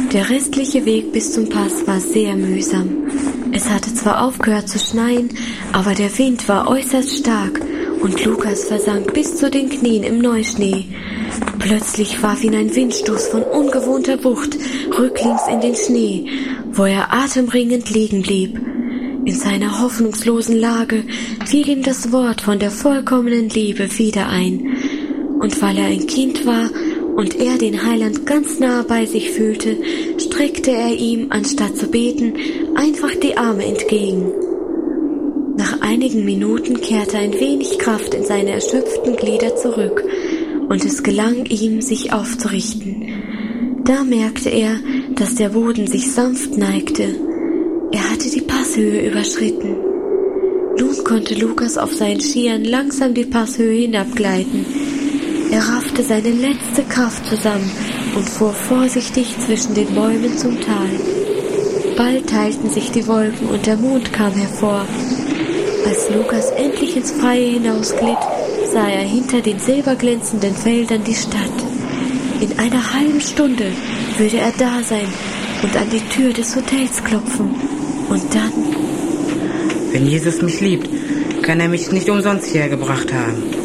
Der restliche Weg bis zum Pass war sehr mühsam. Es hatte zwar aufgehört zu schneien, aber der Wind war äußerst stark und Lukas versank bis zu den Knien im Neuschnee. Plötzlich warf ihn ein Windstoß von ungewohnter Wucht rücklings in den Schnee, wo er atemringend liegen blieb. In seiner hoffnungslosen Lage fiel ihm das Wort von der vollkommenen Liebe wieder ein. Und weil er ein Kind war und er den Heiland ganz nah bei sich fühlte, streckte er ihm, anstatt zu beten, einfach die Arme entgegen. Nach einigen Minuten kehrte ein wenig Kraft in seine erschöpften Glieder zurück, und es gelang ihm, sich aufzurichten. Da merkte er, dass der Boden sich sanft neigte. Er hatte die Passhöhe überschritten. Nun konnte Lukas auf seinen Skiern langsam die Passhöhe hinabgleiten. Er raffte seine letzte Kraft zusammen und fuhr vorsichtig zwischen den Bäumen zum Tal. Bald teilten sich die Wolken und der Mond kam hervor. Als Lukas endlich ins Freie hinausglitt, sah er hinter den silberglänzenden Feldern die Stadt. In einer halben Stunde würde er da sein und an die Tür des Hotels klopfen. Und dann... Wenn Jesus mich liebt, kann er mich nicht umsonst hierher gebracht haben.